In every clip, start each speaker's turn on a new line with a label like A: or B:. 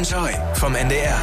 A: Enjoy vom NDR.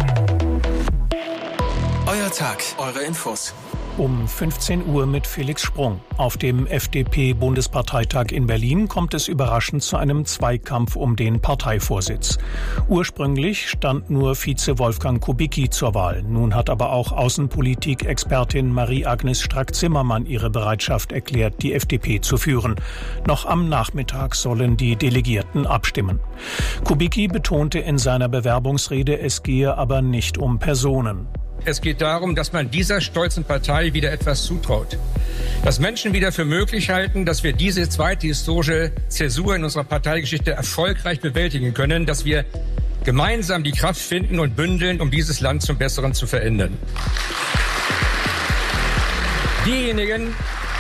A: Euer Tag, eure Infos.
B: Um 15 Uhr mit Felix Sprung. Auf dem FDP-Bundesparteitag in Berlin kommt es überraschend zu einem Zweikampf um den Parteivorsitz. Ursprünglich stand nur Vize Wolfgang Kubicki zur Wahl. Nun hat aber auch Außenpolitik-Expertin Marie-Agnes Strack-Zimmermann ihre Bereitschaft erklärt, die FDP zu führen. Noch am Nachmittag sollen die Delegierten abstimmen. Kubicki betonte in seiner Bewerbungsrede, es gehe aber nicht um Personen.
C: Es geht darum, dass man dieser stolzen Partei wieder etwas zutraut. Dass Menschen wieder für möglich halten, dass wir diese zweite historische Zäsur in unserer Parteigeschichte erfolgreich bewältigen können, dass wir gemeinsam die Kraft finden und bündeln, um dieses Land zum Besseren zu verändern. Diejenigen,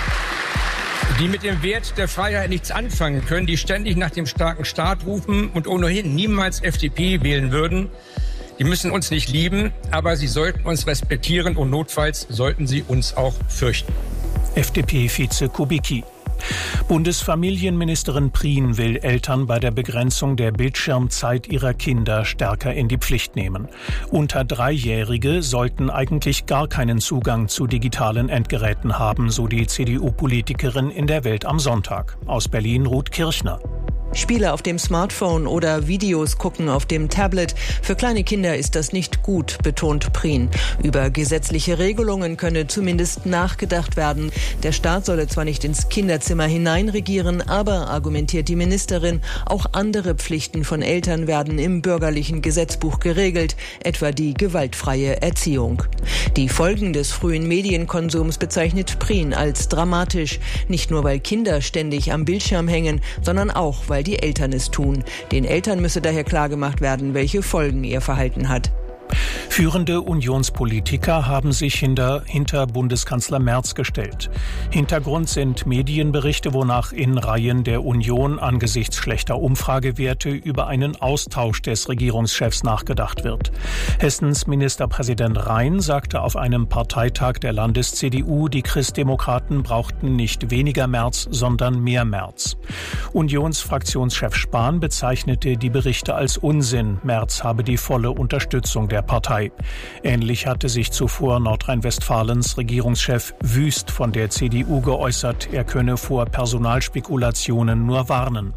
C: die mit dem Wert der Freiheit nichts anfangen können, die ständig nach dem starken Staat rufen und ohnehin niemals FDP wählen würden, die müssen uns nicht lieben, aber sie sollten uns respektieren und notfalls sollten sie uns auch fürchten.
B: FDP-Vize Kubicki. Bundesfamilienministerin Prien will Eltern bei der Begrenzung der Bildschirmzeit ihrer Kinder stärker in die Pflicht nehmen. Unter 3-Jährige sollten eigentlich gar keinen Zugang zu digitalen Endgeräten haben, so die CDU-Politikerin in der Welt am Sonntag. Aus Berlin Ruth Kirchner.
D: Spiele auf dem Smartphone oder Videos gucken auf dem Tablet. Für kleine Kinder ist das nicht gut, betont Prien. Über gesetzliche Regelungen könne zumindest nachgedacht werden. Der Staat solle zwar nicht ins Kinderzimmer hineinregieren, aber, argumentiert die Ministerin, auch andere Pflichten von Eltern werden im bürgerlichen Gesetzbuch geregelt, etwa die gewaltfreie Erziehung. Die Folgen des frühen Medienkonsums bezeichnet Prien als dramatisch. Nicht nur, weil Kinder ständig am Bildschirm hängen, sondern auch, weil die Eltern es tun. Den Eltern müsse daher klargemacht werden, welche Folgen ihr Verhalten hat.
B: Führende Unionspolitiker haben sich hinter Bundeskanzler Merz gestellt. Hintergrund sind Medienberichte, wonach in Reihen der Union angesichts schlechter Umfragewerte über einen Austausch des Regierungschefs nachgedacht wird. Hessens Ministerpräsident Rhein sagte auf einem Parteitag der Landes-CDU, die Christdemokraten brauchten nicht weniger Merz, sondern mehr Merz. Unionsfraktionschef Spahn bezeichnete die Berichte als Unsinn. Merz habe die volle Unterstützung der Partei. Ähnlich hatte sich zuvor Nordrhein-Westfalens Regierungschef Wüst von der CDU geäußert, er könne vor Personalspekulationen nur warnen.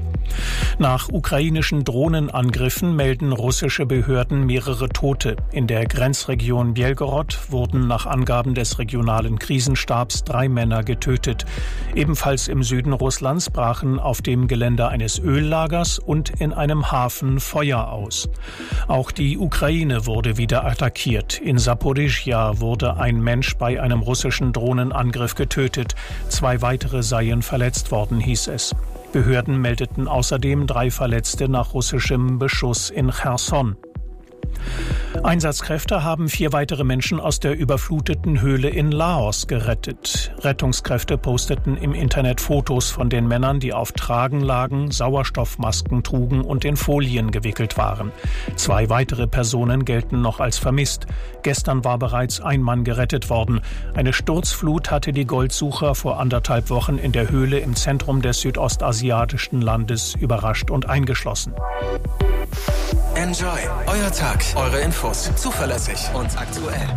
B: Nach ukrainischen Drohnenangriffen melden russische Behörden mehrere Tote. In der Grenzregion Belgorod wurden nach Angaben des regionalen Krisenstabs 3 Männer getötet. Ebenfalls im Süden Russlands brachen auf dem Gelände eines Öllagers und in einem Hafen Feuer aus. Auch die Ukraine wurde wieder attackiert. In Saporischschja wurde ein Mensch bei einem russischen Drohnenangriff getötet. 2 weitere seien verletzt worden, hieß es. Behörden meldeten außerdem 3 Verletzte nach russischem Beschuss in Cherson. Einsatzkräfte haben 4 weitere Menschen aus der überfluteten Höhle in Laos gerettet. Rettungskräfte posteten im Internet Fotos von den Männern, die auf Tragen lagen, Sauerstoffmasken trugen und in Folien gewickelt waren. 2 weitere Personen gelten noch als vermisst. Gestern war bereits ein Mann gerettet worden. Eine Sturzflut hatte die Goldsucher vor 1,5 Wochen in der Höhle im Zentrum des südostasiatischen Landes überrascht und eingeschlossen.
A: Enjoy, euer Tag, eure Infos, zuverlässig und aktuell.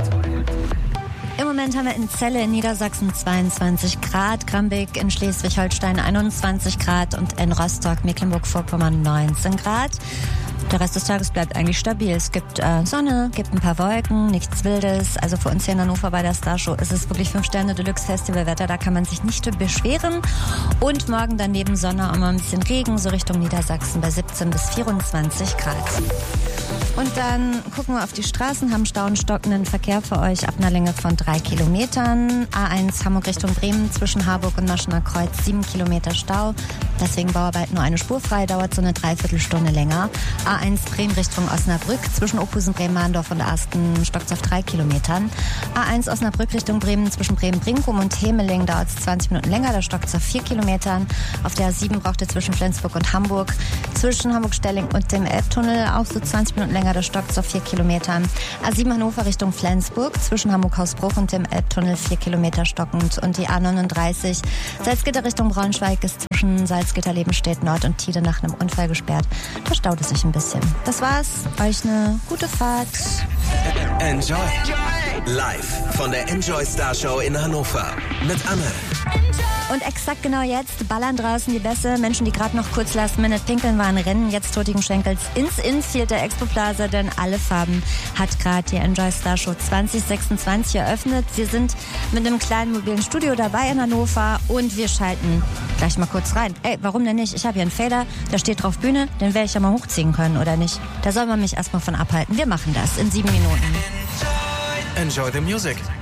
E: Im Moment haben wir in Celle in Niedersachsen 22 Grad, Grambeck in Schleswig-Holstein 21 Grad und in Rostock, Mecklenburg-Vorpommern 19 Grad. Der Rest des Tages bleibt eigentlich stabil. Es gibt Sonne, gibt ein paar Wolken, nichts Wildes. Also für uns hier in Hannover bei der Starshow ist es wirklich 5-Sterne-Deluxe-Festival-Wetter. Da kann man sich nicht beschweren. Und morgen dann neben Sonne auch mal ein bisschen Regen, so Richtung Niedersachsen bei 17 bis 24 Grad. Und dann gucken wir auf die Straßen, haben Stau und stockenden Verkehr für euch ab einer Länge von 3 Kilometern. A1 Hamburg Richtung Bremen zwischen Harburg und Maschener Kreuz 7 Kilometer Stau. Deswegen Bauarbeit nur eine Spur frei, dauert so eine Dreiviertelstunde länger. A1 Bremen Richtung Osnabrück zwischen Opusen, Bremen-Mahndorf und Arsten stockt auf 3 Kilometern. A1 Osnabrück Richtung Bremen zwischen Bremen-Brinkum und Hemeling dauert es 20 Minuten länger, da stockt es auf 4 Kilometern. Auf der A7 braucht ihr zwischen Flensburg und Hamburg, zwischen Hamburg-Stelling und dem Elbtunnel auch so 20 Minuten länger, da stockt es auf 4 Kilometern. A7 Hannover Richtung Flensburg zwischen Hamburg-Hausbruch und dem Elbtunnel 4 Kilometer stockend. Und die A39 Salzgitter Richtung Braunschweig ist zwischen Salzgitter Salzgitterleben steht Nord und Tide nach einem Unfall gesperrt. Da staut es sich ein bisschen. Das war's. Euch eine gute Fahrt.
A: Enjoy. Live von der Enjoy Star Show in Hannover mit Anne.
E: Und exakt genau jetzt ballern draußen die Bässe. Menschen, die gerade noch kurz Last-Minute pinkeln waren, rennen jetzt totigen Schenkels ins Infield der Expo Plaza, denn alle Farben hat gerade die Enjoy Star Show 2026 eröffnet. Wir sind mit einem kleinen mobilen Studio dabei in Hannover und wir schalten gleich mal kurz rein. Ey, warum denn nicht? Ich habe hier einen Fader, da steht drauf Bühne, den werde ich ja mal hochziehen können, oder nicht? Da soll man mich erstmal von abhalten. Wir machen das in 7 Minuten.
A: Enjoy the music.